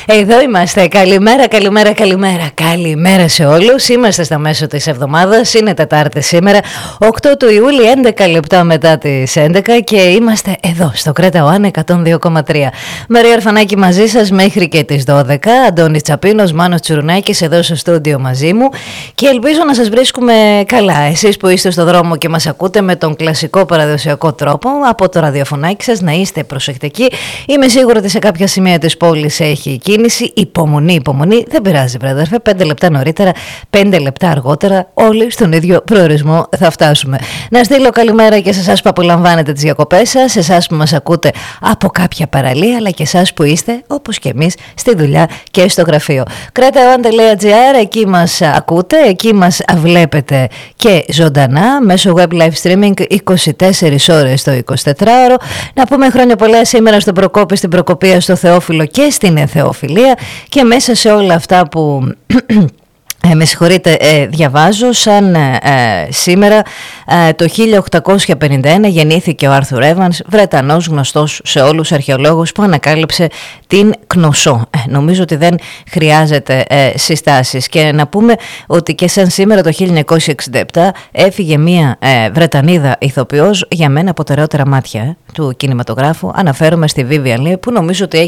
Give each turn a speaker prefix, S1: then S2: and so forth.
S1: Εδώ είμαστε. Καλημέρα, καλημέρα, καλημέρα. Καλημέρα σε όλους. Είμαστε στα μέσα της εβδομάδας. Είναι Τετάρτη σήμερα, 8 του Ιούλη, 11 λεπτά μετά τις 11 και είμαστε εδώ στο Κρέτα One 102,3. Μαρία Ορφανάκη μαζί σας μέχρι και τις 12. Αντώνης Τσαπίνος, Μάνος Τσουρουνάκης εδώ στο στούντιο μαζί μου και ελπίζω να σας βρίσκουμε καλά. Εσείς που είστε στο δρόμο και μας ακούτε με τον κλασικό παραδοσιακό τρόπο από το ραδιοφωνάκι σας, να είστε προσεκτικοί. Είμαι σίγουρη ότι σε κάποια σημεία της πόλης έχει κίνηση. Υπομονή, υπομονή. Δεν πειράζει, βράδερφε. 5 λεπτά νωρίτερα, 5 λεπτά αργότερα, όλοι στον ίδιο προορισμό θα φτάσουμε. Να στείλω καλημέρα και σε εσάς που απολαμβάνετε τις διακοπές σας, σε εσάς που μας ακούτε από κάποια παραλία, αλλά και εσάς που είστε, όπως και εμείς, στη δουλειά και στο γραφείο. Kreta1.gr, εκεί μας ακούτε, εκεί μας βλέπετε και ζωντανά μέσω web live streaming 24 ώρες το 24ωρο. Να πούμε χρόνια πολλά σήμερα στον Προκόπη, στην Προκοπία, στο Θεόφιλο και στην Εθεοφιλία και μέσα σε όλα αυτά που... με συγχωρείτε, διαβάζω σαν σήμερα το 1851 γεννήθηκε ο Άρθουρ Έβανς, Βρετανός γνωστός σε όλους αρχαιολόγους που ανακάλυψε την Κνωσό. Νομίζω ότι δεν χρειάζεται συστάσεις και να πούμε ότι και σαν σήμερα το 1967 έφυγε μια Βρετανίδα ηθοποιός, για μένα από τα ωραιότερα μάτια του κινηματογράφου. Αναφέρομαι στη Vivian Leigh, που νομίζω ότι